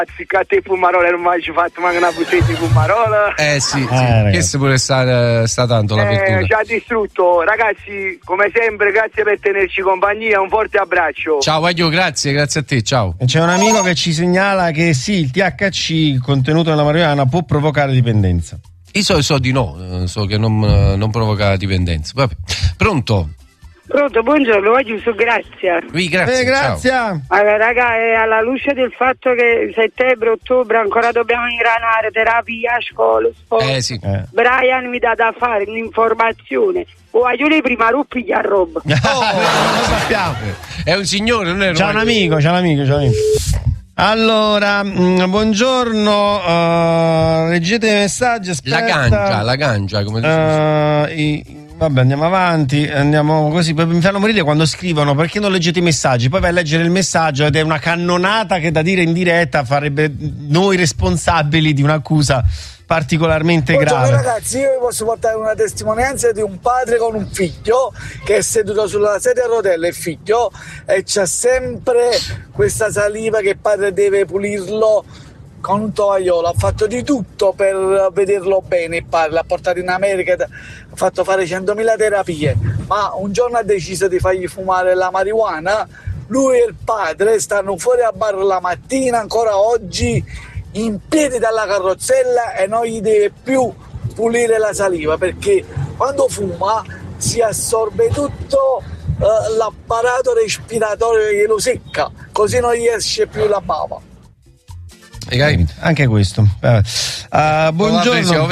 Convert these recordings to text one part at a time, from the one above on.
a te Fumarola non mi hai fatto manca una buttetta di Fumarola. Sì, questo pure sta tanto la fortuna. Ci ha distrutto. Ragazzi, come sempre, grazie per tenerci compagnia, un forte abbraccio. Ciao Guaglio, grazie a te, ciao. C'è un amico che ci segnala che sì, il THC contenuto nella marijuana può provocare dipendenza. Io so di no, so che non provoca dipendenza. Vabbè. Pronto, buongiorno, voglio su Grazia. Grazie. Allora, raga, alla luce del fatto che settembre, ottobre ancora dobbiamo ingranare terapia, scuola, sport. Sì. Brian mi dà da fare un'informazione. Voglio le prima ruppi a roba. Lo sappiamo. È un signore, non è C'è un amico. Allora, buongiorno, leggete i messaggi, aspetta. La gancia, come dici. Vabbè, andiamo avanti, andiamo così. Mi fanno morire quando scrivono perché non leggete i messaggi, poi vai a leggere il messaggio ed è una cannonata che da dire in diretta farebbe noi responsabili di un'accusa particolarmente grave. Ragazzi, io vi posso portare una testimonianza di un padre con un figlio che è seduto sulla sedia a rotelle, il figlio, e c'ha sempre questa saliva che il padre deve pulirlo con un tovagliolo. Ha fatto di tutto per vederlo bene il padre, l'ha portato in America, ha fatto fare 100.000 terapie, ma un giorno ha deciso di fargli fumare la marijuana. Lui e il padre stanno fuori a bar la mattina, ancora oggi in piedi dalla carrozzella, e non gli deve più pulire la saliva perché quando fuma si assorbe tutto l'apparato respiratorio che lo secca, così non gli esce più la bava. Anche questo. Buongiorno.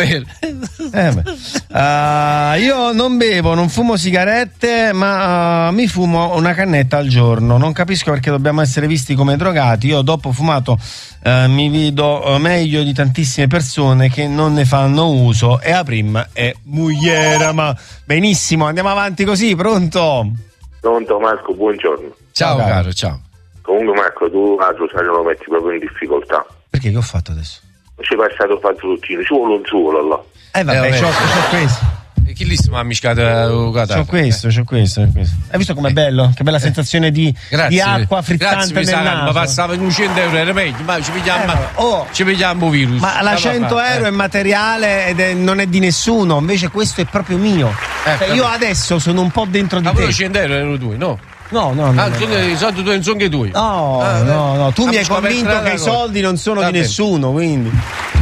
Io non bevo, non fumo sigarette, ma mi fumo una cannetta al giorno. Non capisco perché dobbiamo essere visti come drogati. Io dopo fumato mi vedo meglio di tantissime persone che non ne fanno uso, e la prima è mugliera. Ma benissimo, andiamo avanti così. Pronto Marco, buongiorno. Ciao caro, ciao. Comunque Marco, tu la sociale lo metti proprio in difficoltà. Perché che ho fatto adesso? Ci è passato a fare truccino, ci vuole un solo là. C'ho questo. E chi lì si è mischiato? C'ho questo. Hai visto com'è bello? Che bella sensazione di acqua frizzante nel naso. Ma passava in 100 euro, era meglio, ma ci pigliamo virus. Ma la 100 euro è materiale ed non è di nessuno, invece questo è proprio mio. Io adesso sono un po' dentro di te. Ma 100 euro erano tuoi, no? No. I soldi tuoi non sono che tuoi. No. Tu mi hai convinto che i soldi non sono di nessuno, quindi.